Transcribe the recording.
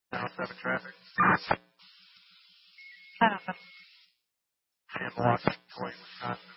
Now 7 traffic. I don't know. And Washington, Wisconsin.